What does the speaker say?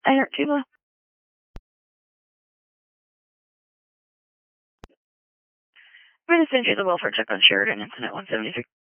I heard Tula. I'm going to send you the welfare check on Sheridan, Incident 176.